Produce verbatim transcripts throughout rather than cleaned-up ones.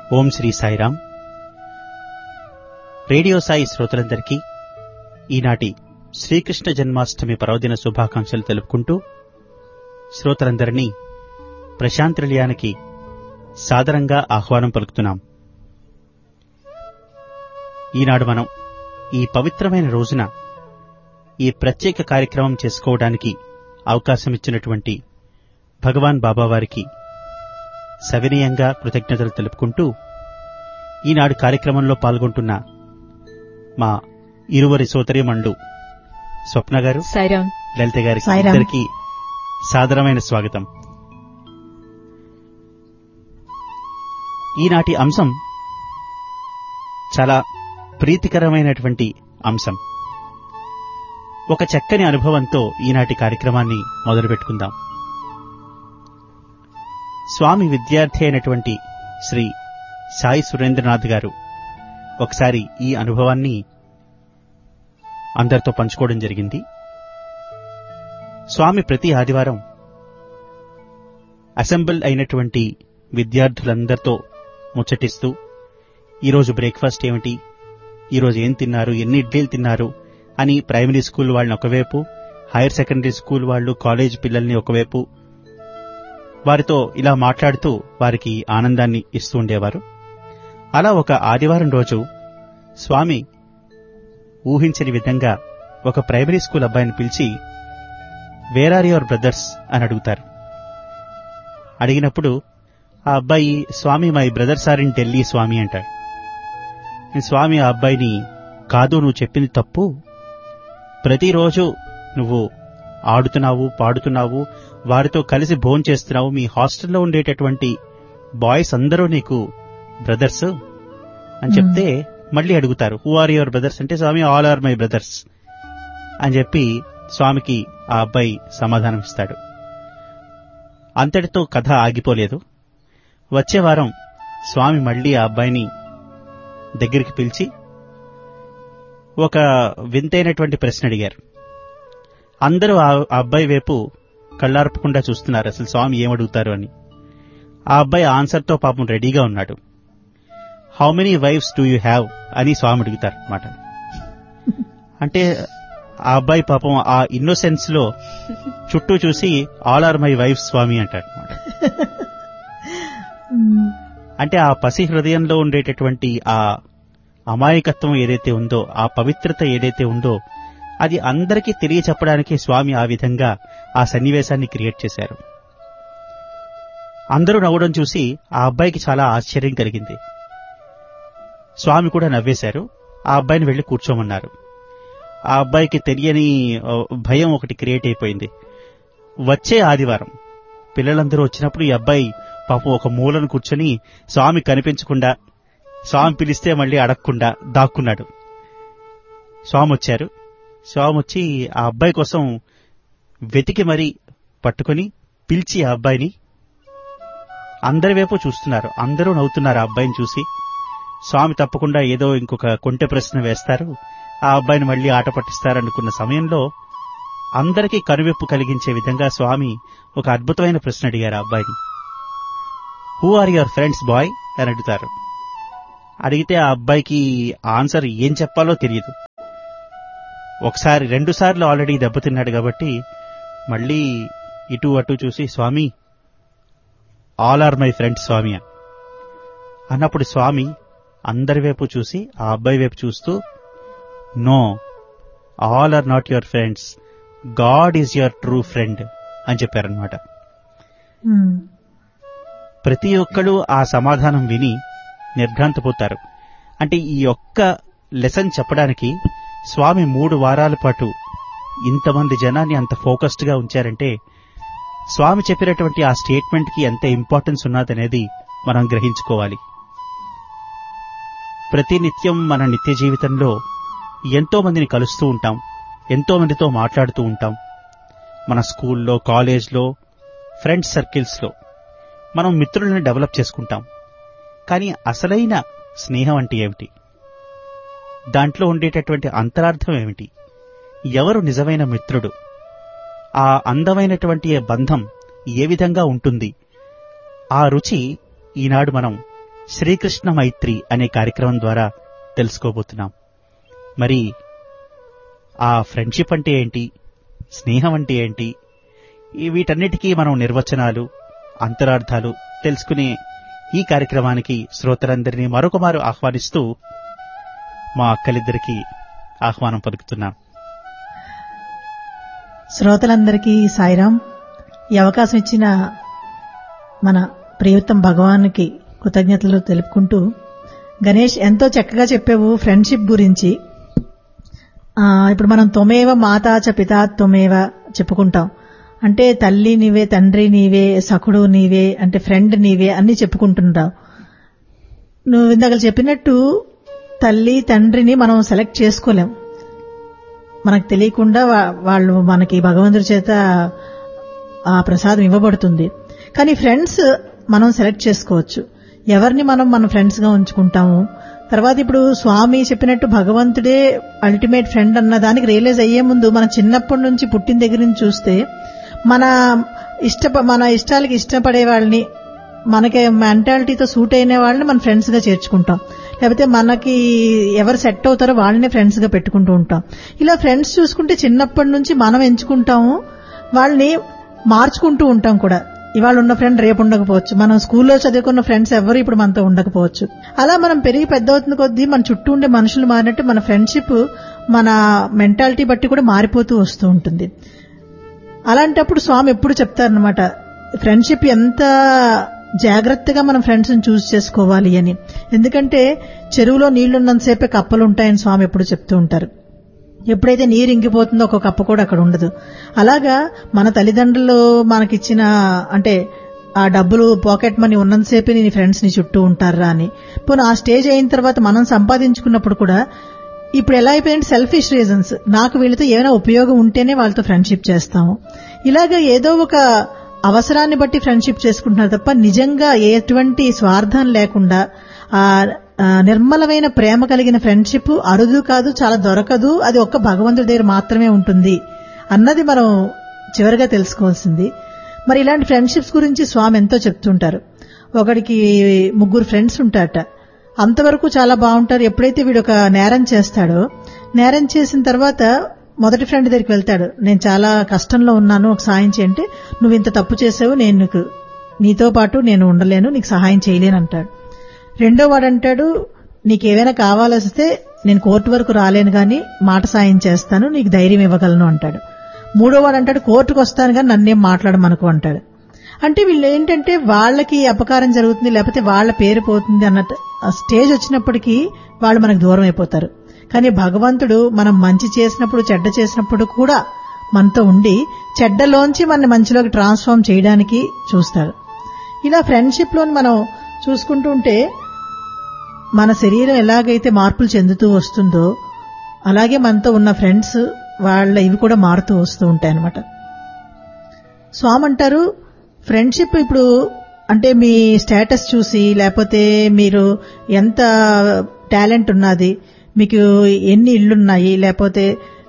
ఓం Shri Sairam. Radio Sai శ్రోతలందరికీ ఈనాటి శ్రీకృష్ణ జన్మాష్టమి పర్వదిన శుభాకాంక్షలు తెలుపుకుంటూ శ్రోతలందరినీ ప్రశాంత్ నిలయానికి సాదరంగా ఆహ్వానం పలుకుతున్నాం. ఈనాడు మనం ఈ పవిత్రమైన రోజున ఈ ప్రత్యేక కార్యక్రమం చేసుకోవడానికి అవకాశమిచ్చినటువంటి భగవాన్ బాబావారికి సవినయంగా కృతజ్ఞతలు తెలుపుకుంటూ ఈనాడు కార్యక్రమంలో పాల్గొంటున్న మా ఇరువురి సోదరీమణులు స్వప్న గారు, లలిత గారికి ఇద్దరికీ సాదరమైన స్వాగతం. ఈనాటి అంశం చాలా ప్రీతికరమైనటువంటి అంశం. ఒక చక్కని అనుభవంతో ఈనాటి కార్యక్రమాన్ని మొదలుపెట్టుకుందాం. స్వామి విద్యార్థి అయినటువంటి శ్రీ సాయి సురేంద్రనాథ్ గారు ఒకసారి ఈ అనుభవాన్ని అందరితో పంచుకోవడం జరిగింది. స్వామి ప్రతి ఆదివారం అసెంబుల్ అయినటువంటి విద్యార్థులందరితో ముచ్చటిస్తూ ఈరోజు బ్రేక్ఫాస్ట్ ఏమిటి, ఈరోజు ఏం తిన్నారు, ఎన్ని ఇడ్లీలు తిన్నారు అని ప్రైమరీ స్కూల్ వాళ్ళని ఒకవైపు, హైయర్ సెకండరీ స్కూల్ వాళ్ళు, కాలేజ్ పిల్లల్ని ఒకవైపు వారితో ఇలా మాట్లాడుతూ వారికి ఆనందాన్ని ఇస్తూ ఉండేవారు. అలా ఒక ఆదివారం రోజు స్వామి ఊహించని విధంగా ఒక ప్రైమరీ స్కూల్ అబ్బాయిని పిలిచి వేర్ ఆర్ యువర్ బ్రదర్స్ అని అడుగుతారు. అడిగినప్పుడు ఆ అబ్బాయి స్వామి my brothers are in Delhi స్వామి అంటాడు. స్వామి ఆ అబ్బాయిని కాదు, నువ్వు చెప్పింది తప్పు, ప్రతిరోజు నువ్వు ఆడుతున్నావు, పాడుతున్నావు, వారితో కలిసి భోజనం చేస్తున్నావు, మీ హాస్టల్లో ఉండేటటువంటి బాయ్స్ అందరూ నీకు బ్రదర్స్ అని చెప్తే మళ్ళీ అడుగుతారు హూ ఆర్ యువర్ బ్రదర్స్ అంటే స్వామి ఆల్ ఆర్ మై బ్రదర్స్ అని చెప్పి స్వామికి ఆ అబ్బాయి సమాధానం ఇస్తాడు. అంతటితో కథ ఆగిపోలేదు. వచ్చే వారం స్వామి మళ్లీ ఆ అబ్బాయిని దగ్గరికి పిలిచి ఒక వింతైనటువంటి ప్రశ్న అడిగారు. అందరూ ఆ అబ్బాయి వైపు కళ్ళార్పకుండా చూస్తున్నారు, అసలు స్వామి ఏమడుగుతారు అని. ఆ అబ్బాయి ఆన్సర్తో పాపం రెడీగా ఉన్నాడు. How many wives do you have అని స్వామి అడుగుతారు అన్నమాట. అంటే ఆ అబ్బాయి పాపం ఆ ఇన్నోసెన్స్ లో చుట్టూ చూసి ఆల్ ఆర్ మై వైఫ్ స్వామి అంటాడు అన్నమాట. అంటే ఆ పసి హృదయంలో ఉండేటటువంటి ఆ అమాయకత్వం ఏదైతే ఉందో, ఆ పవిత్రత ఏదైతే ఉందో, అది అందరికీ తెలియచెప్పడానికి స్వామి ఆ విధంగా ఆ సన్నివేశాన్ని క్రియేట్ చేశారు. అందరూ నవ్వడం చూసి ఆ అబ్బాయికి చాలా ఆశ్చర్యం కలిగింది. స్వామి కూడా నవ్వేశారు. ఆ అబ్బాయిని వెళ్లి కూర్చోమన్నారు. ఆ అబ్బాయికి తెలియని భయం ఒకటి క్రియేట్ అయిపోయింది. వచ్చే ఆదివారం పిల్లలందరూ వచ్చినప్పుడు ఈ అబ్బాయి పాపం ఒక మూలను కూర్చొని స్వామి కనిపించకుండా, స్వామి పిలిస్తే మళ్లీ అడగకుండా దాక్కున్నాడు. స్వామి వచ్చారు. స్వామి వచ్చి ఆ అబ్బాయి కోసం వెతికి మరీ పట్టుకుని పిలిచి ఆ అబ్బాయిని అందరి వైపు చూస్తున్నారు. అందరూ నవ్వుతున్నారు ఆ అబ్బాయిని చూసి. స్వామి తప్పకుండా ఏదో ఇంకొక కొంటె ప్రశ్న వేస్తారు, ఆ అబ్బాయిని మళ్లీ ఆట పట్టిస్తారనుకున్న సమయంలో అందరికీ కనువిప్పు కలిగించే విధంగా స్వామి ఒక అద్భుతమైన ప్రశ్న అడిగారు ఆ అబ్బాయిని. Who are your friends bye అని అడుగుతారు. అడిగితే ఆ అబ్బాయికి ఆన్సర్ ఏం చెప్పాలో తెలియదు. ఒకసారి రెండు సార్లు ఆల్రెడీ దెబ్బతిన్నాడు కాబట్టి మళ్లీ ఇటు అటు చూసి స్వామి ఆల్ ఆర్ మై ఫ్రెండ్స్ స్వామి అన్నప్పుడు స్వామి అందరి వైపు చూసి ఆ అబ్బాయి వైపు చూస్తూ no, all are not your friends, God is your true friend అని చెప్పారనమాట. ప్రతి ఒక్కళ్ళు ఆ సమాధానం విని నిర్ఘాంతపోతారు. అంటే ఈ ఒక్క లెసన్ చెప్పడానికి స్వామి మూడు వారాల పాటు ఇంతమంది జనాన్ని అంత ఫోకస్డ్ గా ఉంచారంటే స్వామి చెప్పినటువంటి ఆ స్టేట్మెంట్ కి ఎంత ఇంపార్టెన్స్ ఉన్నదనేది మనం గ్రహించుకోవాలి. ప్రతినిత్యం మన నిత్య జీవితంలో ఎంతో మందిని కలుస్తూ ఉంటాం, ఎంతో మందితో మాట్లాడుతూ ఉంటాం. మన స్కూల్లో, కాలేజ్లో, ఫ్రెండ్స్ సర్కిల్స్లో మనం మిత్రులను డెవలప్ చేసుకుంటాం. కానీ అసలైన స్నేహం అంటే ఏమిటి? దాంట్లో ఉండేటటువంటి అంతరార్థం ఏమిటి? ఎవరు నిజమైన మిత్రుడు? ఆ అందమైనటువంటి బంధం ఏ విధంగా ఉంటుంది? ఆ రుచి ఈనాడు మనం శ్రీకృష్ణ మైత్రి అనే కార్యక్రమం ద్వారా తెలుసుకోబోతున్నాం. మరి ఆ ఫ్రెండ్షిప్ అంటే ఏంటి, స్నేహం అంటే ఏంటి, ఈ వీటన్నిటికీ మనం నిర్వచనాలు, అంతరార్థాలు తెలుసుకునే ఈ కార్యక్రమానికి శ్రోతలందరినీ మరొకమారు ఆహ్వానిస్తూ మా అక్కలిద్దరికీ ఆహ్వానం పలుకుతున్నాం. శ్రోతలందరికీ సాయిరాం. ఈ అవకాశం ఇచ్చిన మన ప్రియతం భగవానికి కృతజ్ఞతలు తెలుపుకుంటూ, గణేష్ ఎంతో చక్కగా చెప్పావు ఫ్రెండ్షిప్ గురించి. ఇప్పుడు మనం త్వమేవ మాతా చ పితా త్వమేవ చెప్పుకుంటాం. అంటే తల్లి నీవే, తండ్రి నీవే, సఖుడు నీవే, అంటే ఫ్రెండ్ నీవే అన్ని చెప్పుకుంటుంటావు. నువ్వు ఇందాక చెప్పినట్టు తల్లి తండ్రిని మనం సెలెక్ట్ చేసుకోలేం. మనకు తెలియకుండా వాళ్ళు మనకి భగవంతుడి చేత ఆ ప్రసాదం ఇవ్వబడుతుంది. కానీ ఫ్రెండ్స్ మనం సెలెక్ట్ చేసుకోవచ్చు, ఎవరిని మనం మన ఫ్రెండ్స్ గా ఉంచుకుంటాము. తర్వాత ఇప్పుడు స్వామి చెప్పినట్టు భగవంతుడే అల్టిమేట్ ఫ్రెండ్ అన్న దానికి రియలైజ్ అయ్యే ముందు మన చిన్నప్పటి నుంచి పుట్టిన దగ్గర నుంచి చూస్తే మన ఇష్ట మన ఇష్టాలకి ఇష్టపడే వాళ్ళని, మనకి మెంటాలిటీతో సూట్ అయిన వాళ్ళని మన ఫ్రెండ్స్ గా చేర్చుకుంటాం. లేకపోతే మనకి ఎవరు సెట్ అవుతారో వాళ్ళనే ఫ్రెండ్స్ గా పెట్టుకుంటూ ఉంటాం. ఇలా ఫ్రెండ్స్ చూసుకుంటే చిన్నప్పటి నుంచి మనం ఎంచుకుంటాము, వాళ్ళని మార్చుకుంటూ ఉంటాం కూడా. ఇవాళ ఉన్న ఫ్రెండ్ రేపు ఉండకపోవచ్చు, మనం స్కూల్లో చదువుకున్న ఫ్రెండ్స్ ఎవరు ఇప్పుడు మనతో ఉండకపోవచ్చు. అలా మనం పెరిగి పెద్ద అవుతున్న కొద్దీ మన చుట్టూ ఉండే మనుషులు మారినట్టు మన ఫ్రెండ్షిప్ మన మెంటాలిటీ బట్టి కూడా మారిపోతూ వస్తూ ఉంటుంది. అలాంటప్పుడు స్వామి ఎప్పుడు చెప్తారనమాట, ఫ్రెండ్షిప్ ఎంత జాగ్రత్తగా మనం ఫ్రెండ్స్ ని చూస్ చేసుకోవాలి అని. ఎందుకంటే చెరువులో నీళ్లున్నంతసేపే కప్పలు ఉంటాయని స్వామి ఎప్పుడు చెప్తూ ఉంటారు. ఎప్పుడైతే నీరు ఇంకిపోతుందో ఒక కప్ప కూడా అక్కడ ఉండదు. అలాగా మన తల్లిదండ్రులు మనకిచ్చిన అంటే ఆ డబ్బులు పాకెట్ మనీ ఉన్నంతసేపే నీ ఫ్రెండ్స్ ని చుట్టూ ఉంటారా అని. పోనీ ఆ స్టేజ్ అయిన తర్వాత మనం సంపాదించుకున్నప్పుడు కూడా ఇప్పుడు ఎలా అయిపోయిందంటే సెల్ఫిష్ రీజన్స్, నాకు వీళ్ళతో ఏమైనా ఉపయోగం ఉంటేనే వాళ్ళతో ఫ్రెండ్షిప్ చేస్తాము. ఇలాగా ఏదో ఒక అవసరాన్ని బట్టి ఫ్రెండ్షిప్ చేసుకుంటున్నారు తప్ప నిజంగా ఎటువంటి స్వార్థం లేకుండా ఆ నిర్మలమైన ప్రేమ కలిగిన ఫ్రెండ్షిప్ అరుదు కాదు, చాలా దొరకదు. అది ఒక్క భగవంతుడి దగ్గర మాత్రమే ఉంటుంది అన్నది మనం చివరిగా తెలుసుకోవాల్సింది. మరి ఇలాంటి ఫ్రెండ్షిప్స్ గురించి స్వామి ఎంతో చెప్తుంటారు. ఒకడికి ముగ్గురు ఫ్రెండ్స్ ఉంటారట, అంతవరకు చాలా బాగుంటారు. ఎప్పుడైతే వీడు ఒక నేరం చేస్తాడో, నేరం చేసిన తర్వాత మొదటి ఫ్రెండ్ దగ్గరికి వెళ్తాడు, నేను చాలా కష్టంలో ఉన్నాను, ఒక సాయం చేయంటే, నువ్వు ఇంత తప్పు చేసావు, నేను నీకు నీతో పాటు నేను ఉండలేను, నీకు సహాయం చేయలేను అంటాడు. రెండో వాడు అంటాడు, నీకేమైనా కావాల్సిస్తే నేను కోర్టు వరకు రాలేను గాని మాట సాయం చేస్తాను, నీకు ధైర్యం ఇవ్వగలను అంటాడు. మూడో వాడు అంటాడు, కోర్టుకు వస్తాను కానీ నన్నేం మాట్లాడమనుకో అంటాడు. అంటే వీళ్ళు ఏంటంటే వాళ్ళకి అపకారం జరుగుతుంది, లేకపోతే వాళ్ళ పేరు పోతుంది అన్న స్టేజ్ వచ్చినప్పటికీ వాళ్ళు మనకు దూరం అయిపోతారు. కానీ భగవంతుడు మనం మంచి చేసినప్పుడు చెడ్డ చేసినప్పుడు కూడా మనతో ఉండి చెడ్డలోంచి మన మంచిలోకి ట్రాన్స్ఫార్మ్ చేయడానికి చూస్తాడు. ఇలా ఫ్రెండ్షిప్ లోని మనం చూసుకుంటూ ఉంటే మన శరీరం ఎలాగైతే మార్పులు చెందుతూ వస్తుందో అలాగే మనతో ఉన్న ఫ్రెండ్స్ వాళ్ళ ఇవి కూడా మారుతూ వస్తూ ఉంటాయి అన్నమాట. స్వామి అంటారు, ఫ్రెండ్షిప్ ఇప్పుడు అంటే మీ స్టేటస్ చూసి, లేకపోతే మీరు ఎంత టాలెంట్ ఉన్నది, మీకు ఎన్ని ఇళ్లున్నాయి, లేకపోతే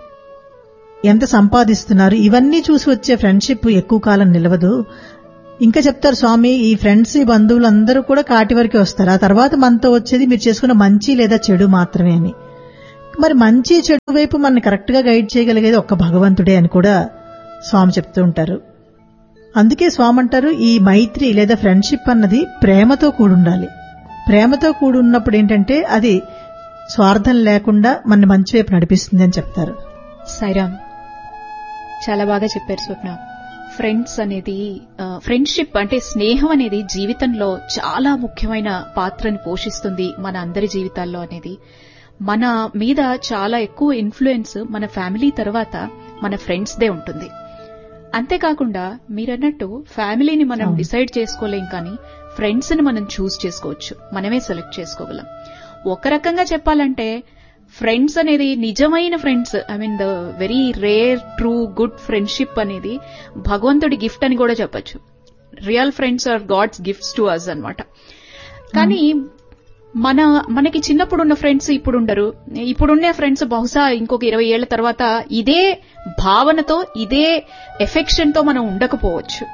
ఎంత సంపాదిస్తున్నారు, ఇవన్నీ చూసి వచ్చే ఫ్రెండ్షిప్ ఎక్కువ కాలం నిలవదు. ఇంకా చెప్తారు స్వామి, ఈ ఫ్రెండ్స్ ఈ బంధువులు అందరూ కూడా కాటి వరకే వస్తారు, ఆ తర్వాత మనతో వచ్చేది మీరు చేసుకున్న మంచి లేదా చెడు మాత్రమే అని. మరి మంచి చెడు వైపు మనని కరెక్ట్ గా గైడ్ చేయగలిగేది ఒక్క భగవంతుడే అని కూడా స్వామి చెప్తూ ఉంటారు. అందుకే స్వామి అంటారు, ఈ మైత్రి లేదా ఫ్రెండ్షిప్ అన్నది ప్రేమతో కూడుండాలి. ప్రేమతో కూడి ఉన్నప్పుడు ఏంటంటే అది స్వార్థం లేకుండా మన మంచి వైపు నడిపిస్తుంది అని చెప్తారు. సాయిరామ్, చాలా బాగా చెప్పారు స్వప్న. ఫ్రెండ్స్ అనేది, ఫ్రెండ్షిప్ అంటే స్నేహం అనేది జీవితంలో చాలా ముఖ్యమైన పాత్రని పోషిస్తుంది మన అందరి జీవితాల్లో అనేది. మన మీద చాలా ఎక్కువ ఇన్ఫ్లుయెన్స్ మన ఫ్యామిలీ తర్వాత మన ఫ్రెండ్స్ దే ఉంటుంది. అంతేకాకుండా మీరన్నట్టు ఫ్యామిలీని మనం డిసైడ్ చేసుకోలేం, కానీ ఫ్రెండ్స్ ని మనం చూస్ చేసుకోవచ్చు, మనమే సెలెక్ట్ చేసుకోగలం. ఒక రకంగా చెప్పాలంటే ఫ్రెండ్స్ అనేది నిజమైన friends, I mean the very rare true good friendship అనేది భగవంతుడి గిఫ్ట్ అని కూడా చెప్పచ్చు. Real friends are God's gifts to us అన్నమాట. కానీ మన మనకి చిన్నప్పుడున్న ఫ్రెండ్స్ ఇప్పుడు ఉండరు. ఇప్పుడున్న ఫ్రెండ్స్ బహుశా ఇంకొక ఇరవై ఏళ్ల తర్వాత ఇదే భావనతో, ఇదే ఎఫెక్షన్ తో మనం ఉండకపోవచ్చు.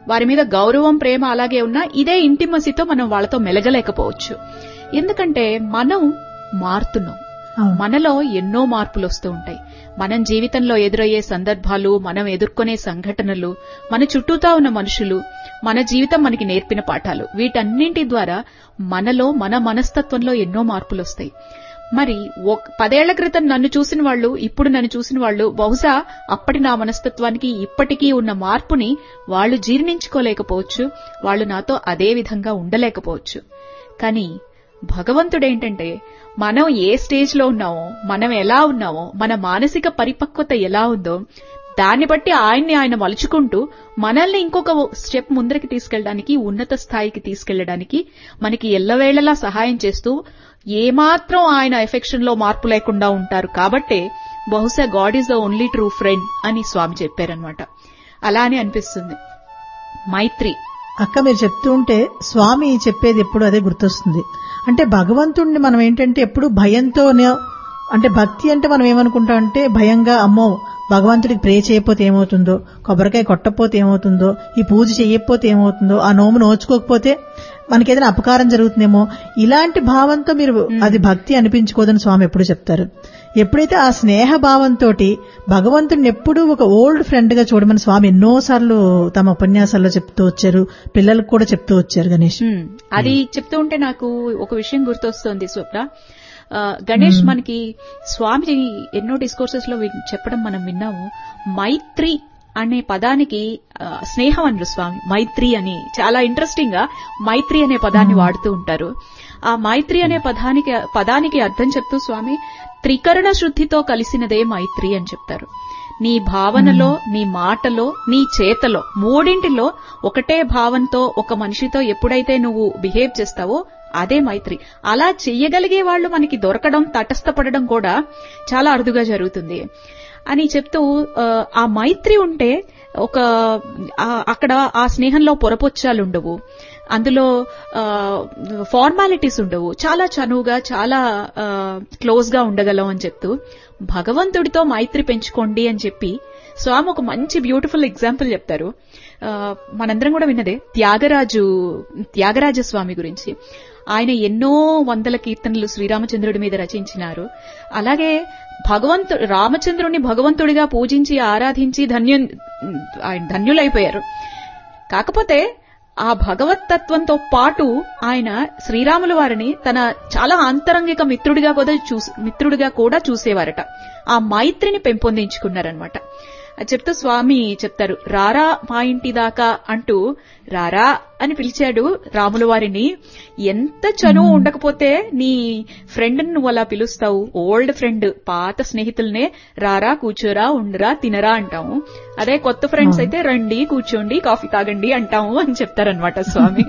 వారి మీద గౌరవం ప్రేమ అలాగే ఉన్నా ఇదే ఇంటిమసీతో మనం వాళ్ళతో మెలగలేకపోవచ్చు. ఎందుకంటే మనం మారుతున్నాం, మనలో ఎన్నో మార్పులు వస్తూ ఉంటాయి. మనం జీవితంలో ఎదురయ్యే సందర్భాలు, మనం ఎదుర్కొనే సంఘటనలు, మన చుట్టూతా ఉన్న మనుషులు, మన జీవితం మనకి నేర్పిన పాఠాలు, వీటన్నింటి ద్వారా మనలో మన మనస్తత్వంలో ఎన్నో మార్పులు వస్తాయి. మరి పదేళ్ల క్రితం నన్ను చూసిన వాళ్ళు, ఇప్పుడు నన్ను చూసిన వాళ్ళు బహుశా అప్పటి నా మనస్తత్వానికి ఇప్పటికీ ఉన్న మార్పుని వాళ్ళు జీర్ణించుకోలేకపోవచ్చు, వాళ్ళు నాతో అదే విధంగా ఉండలేకపోవచ్చు. కానీ భగవంతుడేంటంటే మనం ఏ స్టేజ్ లో ఉన్నామో, మనం ఎలా ఉన్నామో, మన మానసిక పరిపక్వత ఎలా ఉందో దాన్ని బట్టి ఆయన్ని ఆయన మలుచుకుంటూ మనల్ని ఇంకొక స్టెప్ ముందరికి తీసుకెళ్ళడానికి, ఉన్నత స్థాయికి తీసుకెళ్లడానికి మనకి ఎల్లవేళలా సహాయం చేస్తూ ఏమాత్రం ఆయన ఎఫెక్షన్ లో మార్పు లేకుండా ఉంటారు. కాబట్టే బహుశా God is the only true friend అని స్వామి చెప్పారనమాట. అలా అని అనిపిస్తుంది. మైత్రి అక్క మీరు చెప్తూ ఉంటే స్వామి చెప్పేది ఎప్పుడు అదే గుర్తొస్తుంది. అంటే భగవంతుణ్ణి మనం ఏంటంటే ఎప్పుడు భయంతోనే, అంటే భక్తి అంటే మనం ఏమనుకుంటాం అంటే భయంగా, అమ్మో భగవంతుడికి ప్రే చేయకపోతే ఏమవుతుందో, కొబ్బరికాయ కొట్టకపోతే ఏమవుతుందో, ఈ పూజ చేయకపోతే ఏమవుతుందో, ఆ నోము నోచుకోకపోతే మనకేదైనా అపకారం జరుగుతుందేమో, ఇలాంటి భావంతో మీరు అది భక్తి అనిపించుకోదని స్వామి ఎప్పుడు చెప్తారు. ఎప్పుడైతే ఆ స్నేహ భావంతో భగవంతుడిని ఎప్పుడూ ఒక ఓల్డ్ ఫ్రెండ్ గా చూడమని స్వామి ఎన్నోసార్లు తమ ఉపన్యాసాల్లో చెప్తూ వచ్చారు, పిల్లలకు కూడా చెప్తూ వచ్చారు. గణేష్ అది చెప్తూ ఉంటే నాకు ఒక విషయం గుర్తొస్తోంది స్వప్న. గణేష్ మనకి స్వామి ఎన్నో డిస్కోర్సెస్ లో చెప్పడం మనం విన్నాము. మైత్రి అనే పదానికి స్నేహం అనరు స్వామి, మైత్రి అని చాలా ఇంట్రెస్టింగ్ గా మైత్రి అనే పదాన్ని వాడుతూ ఉంటారు. ఆ మైత్రి అనే పదానికి పదానికి అర్థం చెప్తూ స్వామి త్రికరణ శుద్ధితో కలిసినదే మైత్రి అని చెప్తారు. నీ భావనలో, నీ మాటలో, నీ చేతలో, మూడింటిలో ఒకటే భావంతో ఒక మనిషితో ఎప్పుడైతే నువ్వు బిహేవ్ చేస్తావో అదే మైత్రి. అలా చెయ్యగలిగే వాళ్ళు మనకి దొరకడం, తటస్థపడడం కూడా చాలా అరుదుగా జరుగుతుంది అని చెప్తూ, ఆ మైత్రి ఉంటే ఒక అక్కడ ఆ స్నేహంలో పొరపొచ్చాలు ఉండవు, అందులో ఫార్మాలిటీస్ ఉండవు, చాలా చనువుగా చాలా క్లోజ్ గా ఉండగలం అని చెప్తూ భగవంతుడితో మైత్రి పెంచుకోండి అని చెప్పి స్వామి ఒక మంచి బ్యూటిఫుల్ ఎగ్జాంపుల్ చెప్తారు. మనందరం కూడా విన్నదే త్యాగరాజు త్యాగరాజ స్వామి గురించి. ఆయన ఎన్నో వందల కీర్తనలు శ్రీరామచంద్రుడి మీద రచించినారు. అలాగే భగవంతు రామచంద్రుడిని భగవంతుడిగా పూజించి ఆరాధించి ధన్యు ఆయన ధన్యులైపోయారు. కాకపోతే ఆ భగవత్తత్వంతో పాటు ఆయన శ్రీరాముల వారిని తన చాలా ఆంతరంగిక మిత్రుడిగా కూడా చూసి మిత్రుడిగా కూడా చూసేవారట. ఆ మైత్రిని పెంపొందించుకున్నారనమాట. అది చెప్తూ స్వామి చెప్తారు, రారా మా ఇంటి దాకా అంటూ రారా అని పిలిచాడు రాముల వారిని. ఎంత చనువు ఉండకపోతే నీ ఫ్రెండ్ నువ్వు అలా పిలుస్తావు, ఓల్డ్ ఫ్రెండ్ పాత స్నేహితులనే రారా కూర్చోరా ఉండరా తినరా అంటాము. అదే కొత్త ఫ్రెండ్స్ అయితే రండి కూర్చోండి కాఫీ తాగండి అంటాము అని చెప్తారనమాట స్వామి.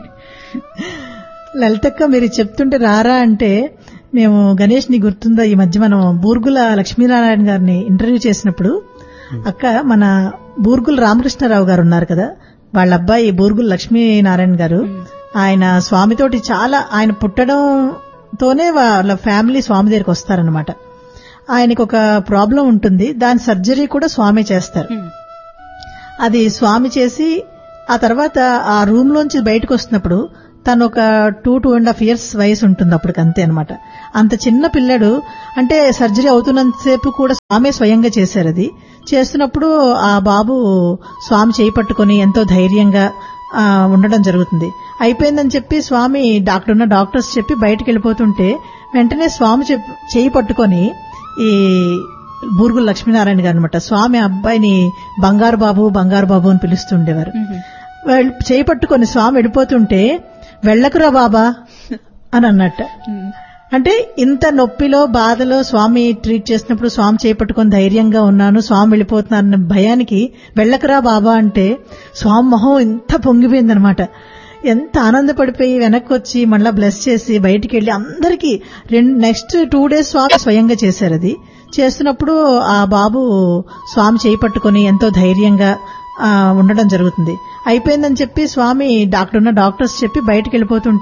లలితక్క మీరు చెప్తుంటే రారా అంటే మేము గణేష్ ని గుర్తుందా, ఈ మధ్య మనం బూర్గుల లక్ష్మీనారాయణ గారిని ఇంటర్వ్యూ చేసినప్పుడు అక్క మన బూర్గుల రామకృష్ణారావు గారు ఉన్నారు కదా, వాళ్ళ అబ్బాయి బూర్గుల లక్ష్మీనారాయణ గారు, ఆయన స్వామితోటి చాలా, ఆయన పుట్టడంతోనే వాళ్ళ ఫ్యామిలీ స్వామి దగ్గరికి వస్తారనమాట. ఆయనకు ఒక ప్రాబ్లం ఉంటుంది, దాని సర్జరీ కూడా స్వామి చేస్తారు. అది స్వామి చేసి ఆ తర్వాత ఆ రూమ్ లోంచి బయటకు వస్తున్నప్పుడు తను ఒక two two and half years వయసు ఉంటుంది అప్పటికి, అంతే అనమాట. అంత చిన్న పిల్లడు, అంటే సర్జరీ అవుతున్నంతసేపు కూడా స్వామి స్వయంగా చేశారు. అది చేస్తున్నప్పుడు ఆ బాబు స్వామి చేయి పట్టుకుని ఎంతో ధైర్యంగా ఉండడం జరుగుతుంది. అయిపోయిందని చెప్పి స్వామి డాక్టర్ ఉన్న డాక్టర్స్ చెప్పి బయటకు వెళ్ళిపోతుంటే వెంటనే స్వామి చేయి పట్టుకొని ఈ బూర్గుల లక్ష్మీనారాయణ గారు అనమాట స్వామి అబ్బాయిని బంగారు బాబు బంగారు బాబు అని పిలుస్తుండేవారు. చేయి పట్టుకొని స్వామి వెళ్ళిపోతుంటే వెళ్ళకురా బాబా అని అన్నట్ట. అంటే ఇంత నొప్పిలో బాధలో స్వామి ట్రీట్ చేసినప్పుడు స్వామి చేపట్టుకొని ధైర్యంగా ఉన్నాను, స్వామి వెళ్ళిపోతున్నారన్న భయానికి వెళ్ళకరా బాబా అంటే స్వామి మొహం ఇంత పొంగిపోయిందనమాట. ఎంత ఆనందపడిపోయి వెనక్కి వచ్చి మళ్ళా బ్లెస్ చేసి బయటికి వెళ్లి అందరికీ రెండు నెక్స్ట్ టూ డేస్ స్వామి స్వయంగా చేశారు. అది చేస్తున్నప్పుడు ఆ బాబు స్వామి చేయి పట్టుకొని ఎంతో ధైర్యంగా ఉండడం జరుగుతుంది. అయిపోయిందని చెప్పి స్వామి డాక్టర్ ఉన్న డాక్టర్స్ చెప్పి బయటకు వెళ్ళిపోతుంటే